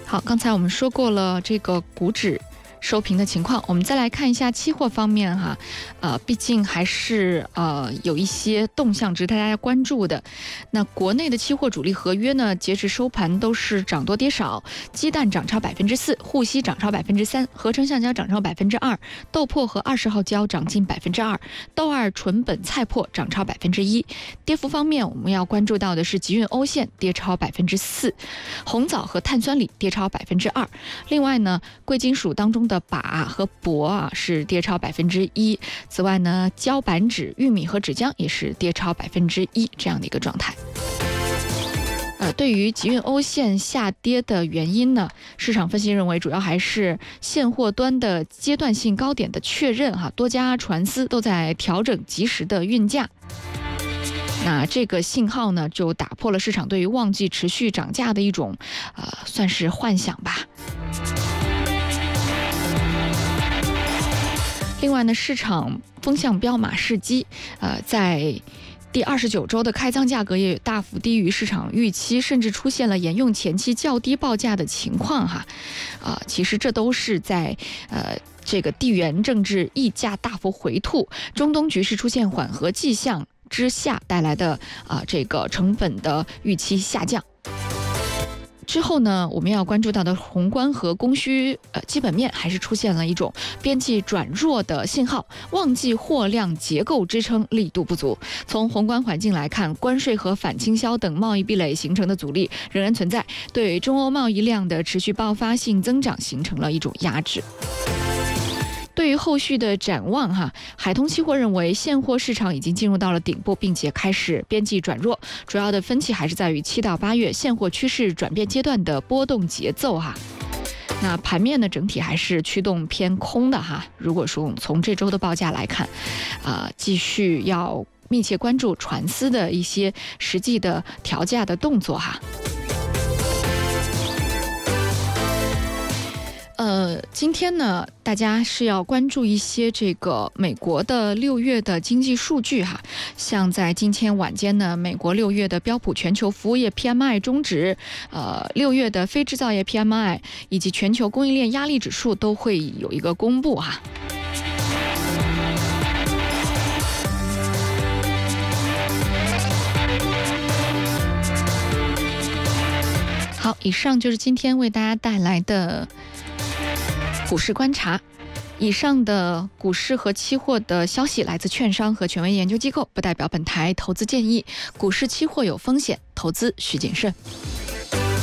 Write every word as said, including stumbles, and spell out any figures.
好，刚才我们说过了这个股指收平的情况，我们再来看一下期货方面哈，呃，毕竟还是呃有一些动向值得大家关注的。那国内的期货主力合约呢，截至收盘都是涨多跌少，鸡蛋涨超百分之四，沪西涨超百分之三，合成橡胶涨超百分之二，豆粕和二十号胶涨近百分之二，豆二纯本菜粕涨超百分之一。跌幅方面，我们要关注到的是集运欧线跌超百分之四，红枣和碳酸锂跌超百分之二。另外呢，贵金属当中的钯和铂啊是跌超百分之一。此外呢，胶板纸、玉米和纸浆也是跌超百分之一这样的一个状态。呃，对于集运欧线下跌的原因呢，市场分析认为主要还是现货端的阶段性高点的确认哈，多家船司都在调整及时的运价。那这个信号呢，就打破了市场对于旺季持续涨价的一种呃，算是幻想吧。另外呢，市场风向标马士基，呃，在第二十九周的开仓价格也大幅低于市场预期，甚至出现了沿用前期较低报价的情况哈，啊、呃，其实这都是在呃这个地缘政治溢价大幅回吐，中东局势出现缓和迹象之下带来的啊、呃、这个成本的预期下降。之后呢，我们要关注到的宏观和供需呃基本面还是出现了一种边际转弱的信号，旺季货量结构支撑力度不足。从宏观环境来看，关税和反倾销等贸易壁垒形成的阻力仍然存在，对中欧贸易量的持续爆发性增长形成了一种压制。对于后续的展望哈，海通期货认为现货市场已经进入到了顶部，并且开始边际转弱，主要的分歧还是在于七到八月现货趋势转变阶段的波动节奏哈。那盘面呢，整体还是驱动偏空的哈。如果说从这周的报价来看，啊、呃，继续要密切关注船司的一些实际的调价的动作哈。呃，今天呢，大家是要关注一些这个美国的六月的经济数据哈，像在今天晚间呢，美国六月的标普全球服务业 P M I 终值，呃，六月的非制造业 P M I 以及全球供应链压力指数都会有一个公布哈。好，以上就是今天为大家带来的股市观察。以上的股市和期货的消息来自券商和权威研究机构，不代表本台投资建议。股市期货有风险，投资需谨慎。